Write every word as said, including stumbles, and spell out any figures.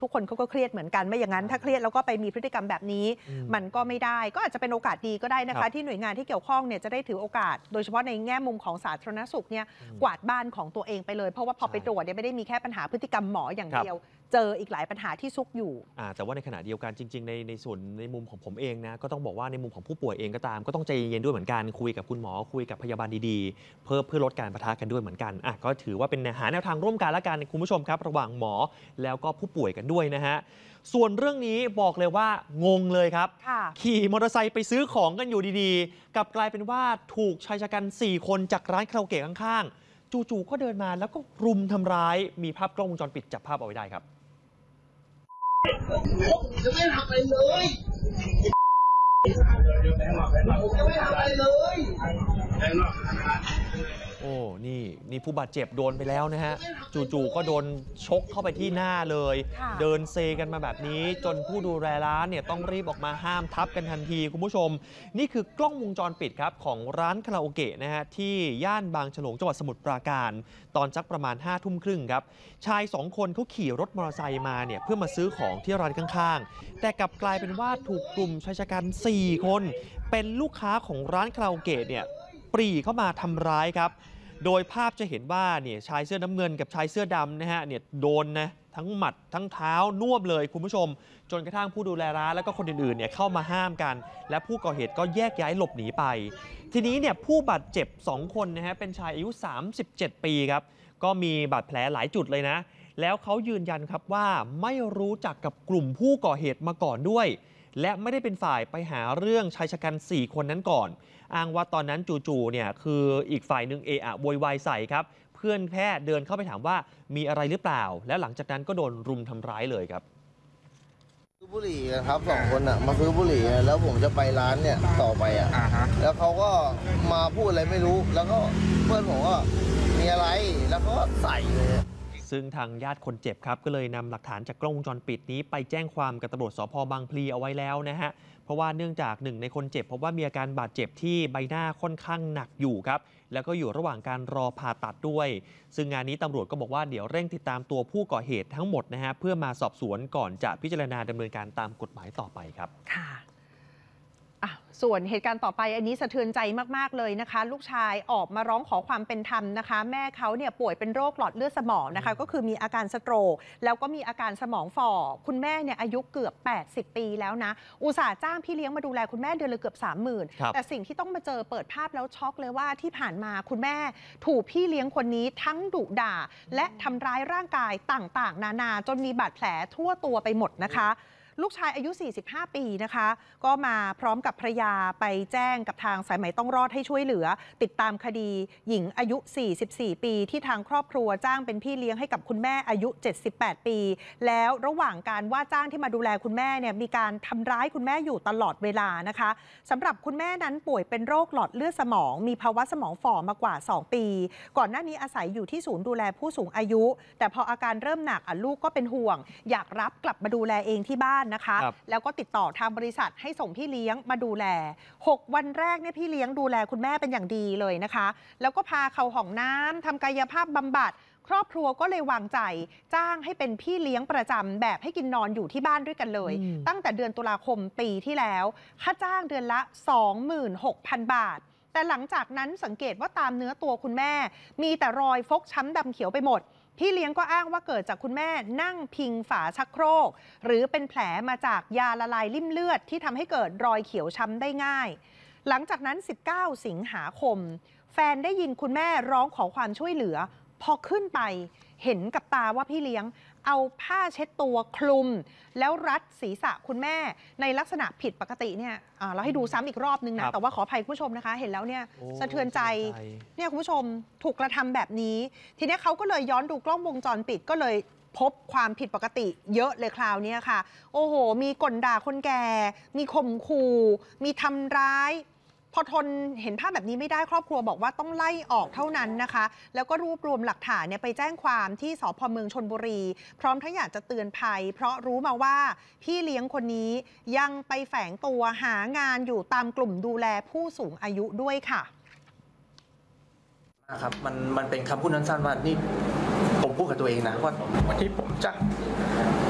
ทุกคนเขาก็เครียดเหมือนกันไม่อย่างนั้นถ้าเครียดแล้วก็ไปมีพฤติกรรมแบบนี้มันก็ไม่ได้ก็อาจจะเป็นโอกาสดีก็ได้นะคะที่หน่วยงานที่เกี่ยวข้องเนี่ยจะได้ถือโอกาสโดยเฉพาะในแง่มุมของสาธารณสุขเนี่ยกวาดบ้านของตัวเองไปเลยเพราะว่าพอไปตรวจเนี่ยไม่ได้มีแค่ปัญหาพฤติกรรมหมออย่างเดียวเจออีกหลายปัญหาที่ซุกอยู่แต่ว่าในขณะเดียวกันจริงๆในในส่วนในมุมของผมเองนะก็ต้องบอกว่าในมุมของผู้ป่วยเองก็ตามก็ต้องใจเย็นด้วยเหมือนกันคุยกับคุณหมอคุยกับพยาบาลดีๆเพื่อเพื่อลดการปะทะกันด้วยเหมือนกันอ่ะก็ถือว่าเป็นหาแนวทางร่วมกันละกันคุณผู้ชมครับระหว่างหมอแล้วก็ผู้ป่วยกันด้วยนะฮะส่วนเรื่องนี้บอกเลยว่างงเลยครับขี่มอเตอร์ไซค์ไปซื้อของกันอยู่ดีๆกลับกลายเป็นว่าถูกชายชะกันสี่คนจากร้านคาราโอเกะข้างๆจู่ๆก็เดินมาแล้วก็รุมทำร้ายมีภาพกล้องวงจรปิดจับภาพเอาไว้ได้ครับจะไม่ทำอะไรเลยจะไม่ทำอะไรเลยโอ้นี่นี่ผู้บาดเจ็บโดนไปแล้วนะฮะจู่ๆก็โดนชกเข้าไปที่หน้าเลยเดินเซกันมาแบบนี้จนผู้ดูแลร้านเนี่ยต้องรีบออกมาห้ามทับกันทันทีคุณผู้ชมนี่คือกล้องวงจรปิดครับของร้านคาราโอเกะนะฮะที่ย่านบางฉลงจังหวัดสมุทรปราการตอนสักประมาณห้าทุ่มครึ่งครับชายสองคนเขาขี่รถมอเตอร์ไซค์มาเนี่ยเพื่อมาซื้อของที่ร้านข้างๆแต่กลับกลายเป็นว่าถูกกลุ่มชายชะกันสี่คนเป็นลูกค้าของร้านคาราโอเกะเนี่ยปรีเข้ามาทำร้ายครับโดยภาพจะเห็นว่าเนี่ยชายเสื้อน้ำเงินกับชายเสื้อดำนะฮะเนี่ยโดนนะทั้งหมัดทั้งเท้าน่วมเลยคุณผู้ชมจนกระทั่งผู้ดูแลร้านแล้วก็คนอื่นๆเนี่ยเข้ามาห้ามกันและผู้ก่อเหตุก็แยกย้ายหลบหนีไปทีนี้เนี่ยผู้บาดเจ็บสองคนนะฮะเป็นชายอายุสามสิบเจ็ดปีครับก็มีบาดแผลหลายจุดเลยนะแล้วเขายืนยันครับว่าไม่รู้จักกับกลุ่มผู้ก่อเหตุมาก่อนด้วยและไม่ได้เป็นฝ่ายไปหาเรื่องชายชะกันสี่คนนั้นก่อนอ้างว่าตอนนั้นจู่ๆเนี่ยคืออีกฝ่ายหนึ่งเอะอะโวยวายใส่ครับเพื่อนแพทย์เดินเข้าไปถามว่ามีอะไรหรือเปล่าแล้วหลังจากนั้นก็โดนรุมทำร้ายเลยครับซื้อบุหรี่ครับสองคนอ่ะมาซื้อบุหรี่แล้วผมจะไปร้านเนี่ยต่อไปอ่ะแล้วเขาก็มาพูดอะไรไม่รู้แล้วก็เพื่อนผมก็มีอะไรแล้วก็ใส่เลยซึ่งทางญาติคนเจ็บครับก็เลยนำหลักฐานจากกล้องวงจรปิดนี้ไปแจ้งความกับตำรวจสภ.บางพลีเอาไว้แล้วนะฮะเพราะว่าเนื่องจากหนึ่งในคนเจ็บพบว่ามีอาการบาดเจ็บที่ใบหน้าค่อนข้างหนักอยู่ครับแล้วก็อยู่ระหว่างการรอผ่าตัดด้วยซึ่งงานนี้ตำรวจก็บอกว่าเดี๋ยวเร่งติดตามตัวผู้ก่อเหตุทั้งหมดนะฮะเพื่อมาสอบสวนก่อนจะพิจารณาดำเนินการตามกฎหมายต่อไปครับค่ะส่วนเหตุการณ์ต่อไปอันนี้สะเทือนใจมากๆเลยนะคะลูกชายออกมาร้องขอความเป็นธรรมนะคะแม่เขาเนี่ยป่วยเป็นโรคหลอดเลือดสมองนะคะก็คือมีอาการสโตรกแล้วก็มีอาการสมองฝ่อคุณแม่เนี่ยอายุเกือบแปดสิบปีแล้วนะอุตส่าห์จ้างพี่เลี้ยงมาดูแลคุณแม่เดือนละเกือบ สามหมื่น แต่สิ่งที่ต้องมาเจอเปิดภาพแล้วช็อกเลยว่าที่ผ่านมาคุณแม่ถูกพี่เลี้ยงคนนี้ทั้งดุด่าและทำร้ายร่างกายต่างๆนานาจนมีบาดแผลทั่วตัวไปหมดนะคะลูกชายอายุ สี่สิบห้า ปีนะคะก็มาพร้อมกับภรรยาไปแจ้งกับทางสายไหมต้องรอดให้ช่วยเหลือติดตามคดีหญิงอายุ สี่สิบสี่ ปีที่ทางครอบครัวจ้างเป็นพี่เลี้ยงให้กับคุณแม่อายุ เจ็ดสิบแปด ปีแล้วระหว่างการว่าจ้างที่มาดูแลคุณแม่เนี่ยมีการทำร้ายคุณแม่อยู่ตลอดเวลานะคะสำหรับคุณแม่นั้นป่วยเป็นโรคหลอดเลือดสมองมีภาวะสมองฝ่อมากว่า สอง ปีก่อนหน้านี้อาศัยอยู่ที่ศูนย์ดูแลผู้สูงอายุแต่พออาการเริ่มหนักลูกก็เป็นห่วงอยากรับกลับมาดูแลเองที่บ้านนะคะแล้วก็ติดต่อทางบริษัทให้ส่งพี่เลี้ยงมาดูแลหกวันแรกเนี่ยพี่เลี้ยงดูแลคุณแม่เป็นอย่างดีเลยนะคะแล้วก็พาเข้าห้องน้ำทำกายภาพบำบัดครอบครัวก็เลยวางใจจ้างให้เป็นพี่เลี้ยงประจำแบบให้กินนอนอยู่ที่บ้านด้วยกันเลยตั้งแต่เดือนตุลาคมปีที่แล้วค่าจ้างเดือนละ สองหมื่นหกพัน บาทแต่หลังจากนั้นสังเกตว่าตามเนื้อตัวคุณแม่มีแต่รอยฟกช้ำดำเขียวไปหมดพี่เลี้ยงก็อ้างว่าเกิดจากคุณแม่นั่งพิงฝาชักโครกหรือเป็นแผลมาจากยาละลายริ่มเลือดที่ทำให้เกิดรอยเขียวช้ำได้ง่ายหลังจากนั้นสิบเก้าสิงหาคมแฟนได้ยินคุณแม่ร้องขอความช่วยเหลือพอขึ้นไปเห็นกับตาว่าพี่เลี้ยงเอาผ้าเช็ดตัวคลุมแล้วรัดศีรษะคุณแม่ในลักษณะผิดปกติเนี่ยเราให้ดูซ้ำอีกรอบนึงนะแต่ว่าขออภัยคุณผู้ชมนะคะเห็นแล้วเนี่ยสะเทือนใจเนี่ยคุณผู้ชมถูกกระทำแบบนี้ทีนี้เขาก็เลยย้อนดูกล้องวงจรปิดก็เลยพบความผิดปกติเยอะเลยคราวนี้ค่ะโอ้โหมีก่นด่าคนแก่มีข่มขู่มีทำร้ายพอทนเห็นภาพแบบนี้ไม่ได้ครอบครัวบอกว่าต้องไล่ออกเท่านั้นนะคะแล้วก็รวบรวมหลักฐานเนี่ยไปแจ้งความที่สภ.เมืองชลบุรีพร้อมทั้งอยากจะเตือนภัยเพราะรู้มาว่าพี่เลี้ยงคนนี้ยังไปแฝงตัวหางานอยู่ตามกลุ่มดูแลผู้สูงอายุด้วยค่ะครับมันมันเป็นคำพูดสั้นๆว่านี่ผมพูดกับตัวเองนะว่าวันที่ผมจ้าง